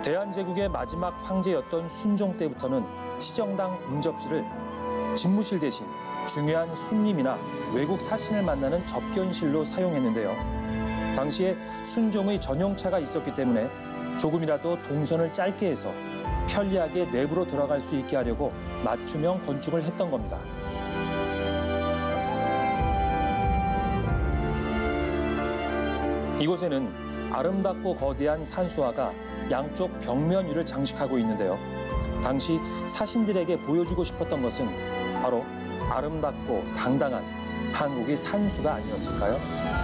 대한제국의 마지막 황제였던 순종 때부터는 시정당 응접실을 집무실 대신 중요한 손님이나 외국 사신을 만나는 접견실로 사용했는데요. 당시에 순종의 전용차가 있었기 때문에 조금이라도 동선을 짧게 해서 편리하게 내부로 들어갈 수 있게 하려고 맞춤형 건축을 했던 겁니다. 이곳에는 아름답고 거대한 산수화가 양쪽 벽면 위를 장식하고 있는데요. 당시 사신들에게 보여주고 싶었던 것은 바로 아름답고 당당한 한국의 산수가 아니었을까요?